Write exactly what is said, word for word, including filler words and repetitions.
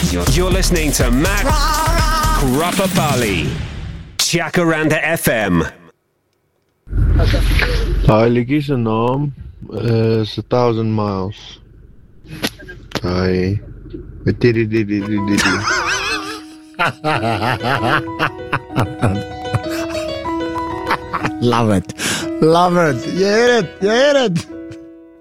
You're listening to Matt Rapapali, Jacaranda F M. Daai liedjie se naam is A Thousand Miles. Daai Love it. Love it. You hear it. You hear it.